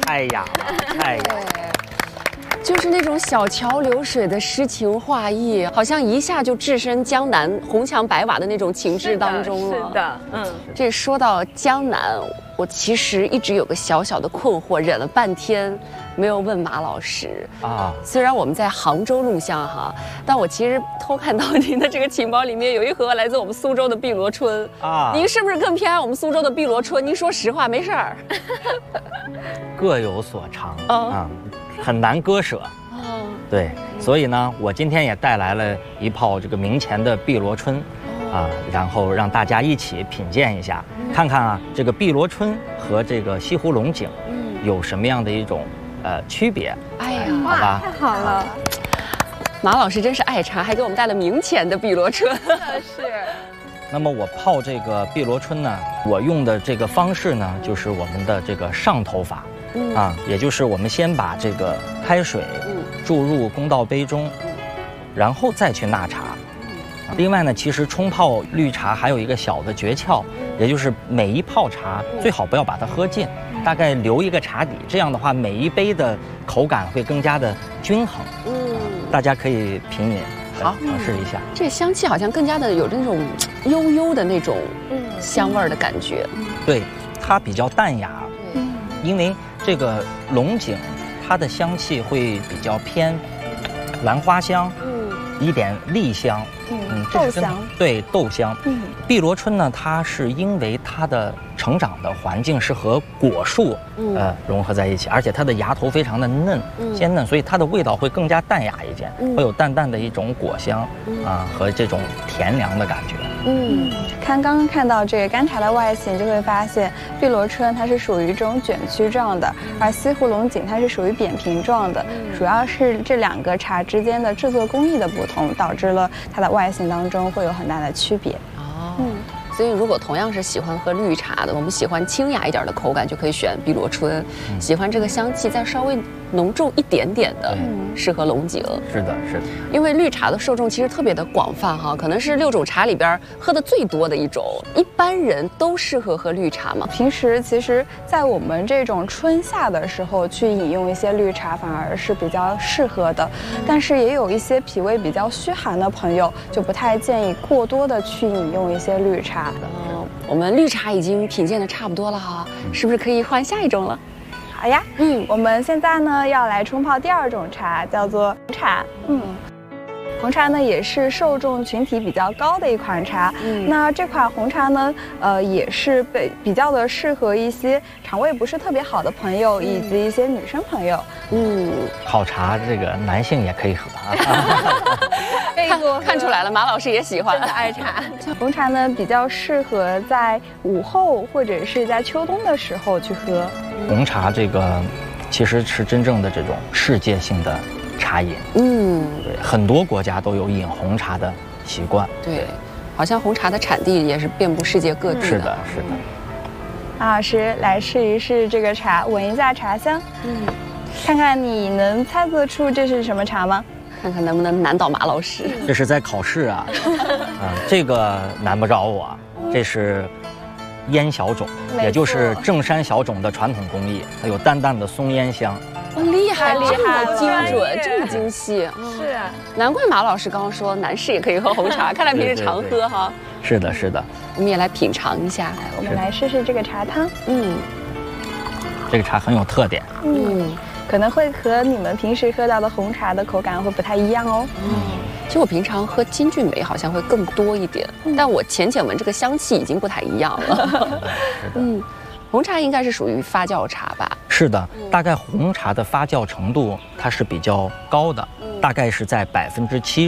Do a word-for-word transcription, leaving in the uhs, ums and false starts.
太雅了，太雅了。 就是那种小桥流水的诗情画意，好像一下就置身江南红墙白瓦的那种情致当中了。 是的，嗯。 这说到江南，我其实一直有个小小的困惑，忍了半天没有问马老师啊。虽然我们在杭州录像哈，但我其实偷看到您的这个情报里面有一盒来自我们苏州的碧螺春啊。您是不是更偏爱我们苏州的碧螺春？您说实话，没事儿。 各有所长啊。很难割舍，哦，对，所以呢，我今天也带来了一泡这个明前的碧螺春，啊，然后让大家一起品鉴一下，看看啊，这个碧螺春和这个西湖龙井有什么样的一种呃区别？哎呀， 好吧，太好了， 马老师真是爱茶，还给我们带了明前的碧螺春， 是。 那么我泡这个碧螺春呢，我用的这个方式呢，就是我们的这个上头法。啊，也就是我们先把这个开水注入公道杯中，然后再去纳茶。另外呢，其实冲泡绿茶还有一个小的诀窍，也就是每一泡茶最好不要把它喝尽，大概留一个茶底，这样的话每一杯的口感会更加的均衡。嗯，大家可以品饮，好尝试一下。 这香气好像更加的有那种悠悠的那种香味儿的感觉。 对，它比较淡雅。因为这个龙井，它的香气会比较偏兰花香，嗯，一点栗香， 嗯，豆香， 对，豆香。嗯，碧螺春呢，它是因为它的成长的环境是和果树呃融合在一起，而且它的芽头非常的嫩，鲜嫩，所以它的味道会更加淡雅一点，会有淡淡的一种果香啊和这种甜凉的感觉。 嗯，看刚刚看到这个干茶的外形，就会发现碧螺春它是属于这种卷曲状的，而西湖龙井它是属于扁平状的，主要是这两个茶之间的制作工艺的不同，导致了它的外形当中会有很大的区别。 哦，嗯。所以，如果同样是喜欢喝绿茶的，我们喜欢清雅一点的口感，就可以选碧螺春；嗯、喜欢这个香气再稍微浓重一点点的，嗯、适合龙井。 是的，是的。 因为绿茶的受众其实特别的广泛哈，可能是六种茶里边喝的最多的一种。一般人都适合喝绿茶吗？ 平时其实，在我们这种春夏的时候去饮用一些绿茶，反而是比较适合的。嗯、但是也有一些脾胃比较虚寒的朋友，就不太建议过多的去饮用一些绿茶。 嗯，我们绿茶已经品鉴的差不多了哈，是不是可以换下一种了？ 好呀，嗯，我们现在呢要来冲泡第二种茶，叫做红茶。嗯，红茶呢也是受众群体比较高的一款茶。嗯，那这款红茶呢，呃，也是被比较的适合一些肠胃不是特别好的朋友，以及一些女生朋友。嗯， 好茶这个男性也可以喝啊。 看看出来了，马老师也喜欢爱茶。 红茶呢比较适合在午后或者是在秋冬的时候去喝。 红茶这个其实是真正的这种世界性的茶饮。嗯，对，很多国家都有饮红茶的习惯。 对，好像红茶的产地也是遍布世界各地的。 是的，是的。 马老师来试一试这个茶，闻一下茶香。嗯，看看你能猜测出这是什么茶吗？ 看看能不能难倒马老师。 这是在考试啊，啊，这个难不着我。这是烟小种，也就是正山小种的传统工艺，它有淡淡的松烟香。 哇，厉害，厉害，这么精准，这么精细。 是啊， 难怪马老师刚刚说男士也可以喝红茶，看来平时常喝哈。 是的，是的。 我们也来品尝一下， 我们来试试这个茶汤。嗯， 这个茶很有特点。 嗯。可能会和你们平时喝到的红茶的口感会不太一样哦。嗯， 其实我平常喝金骏眉好像会更多一点，嗯、但我浅浅闻这个香气已经不太一样了。嗯，红茶应该是属于发酵茶吧？ 是的，大概红茶的发酵程度它是比较高的，大概是在百分之七。